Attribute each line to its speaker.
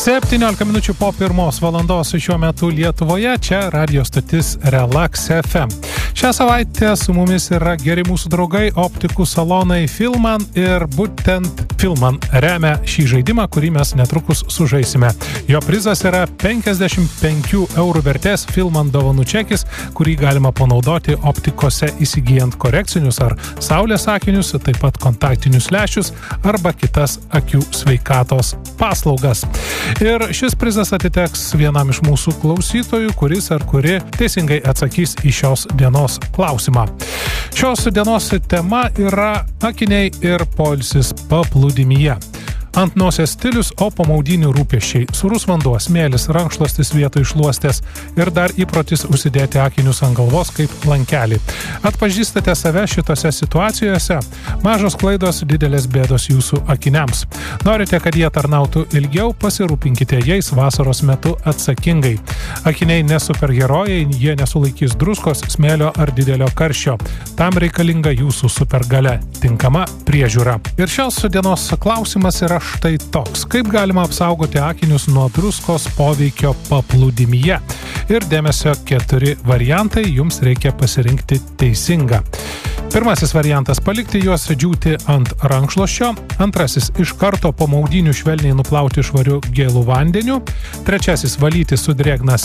Speaker 1: 17 minučių po 1 valandos šiuo metu Lietuvoje, čia radio stotis Relax FM. Šią savaitę su mumis yra geri mūsų draugai optikų salonai Filman ir būtent Filman remia šį žaidimą, kurį mes netrukus sužaisime. Jo prizas yra 55 eurų vertės Filman dovanų čekis, kurį galima panaudoti optikose įsigijant korekcinius ar saulės akinius, taip pat kontaktinius lęšius arba kitas akių sveikatos paslaugas. Ir šis prizas atiteks vienam iš mūsų klausytojų, kuris ar kuri teisingai atsakys į šios dienos klausimą. Šios dienos tema yra akiniai ir poilsis paplūdimyje. Ant nosies stilius, o po maudynių rūpesčiai. Sūrus vanduo, smėlis, rankšluostis vietoj šluostės ir dar įprotis užsidėti akinius ant galvos kaip lankelį. Atpažįstate save šitose situacijose? Mažos klaidos, didelės bėdos jūsų akiniams. Norite, kad jie tarnautų ilgiau, pasirūpinkite jais vasaros metu atsakingai. Akiniai nesuperherojai, jie nesulaikys druskos, smėlio ar didelio karščio. Tam reikalinga jūsų supergalia, tinkama priežiūra. Ir šios dienos klausimas yra štai toks. Kaip galima apsaugoti akinius nuo druskos poveikio paplūdimyje? Ir dėmesio 4 variantai, jums reikia pasirinkti teisingą. Pirmasis variantas – palikti juos džiūti ant rankšluosčio. Antrasis – iš karto po maudynių švelniai nuplauti švariu gėlų vandeniu. Trečiasis – valyti su drėgna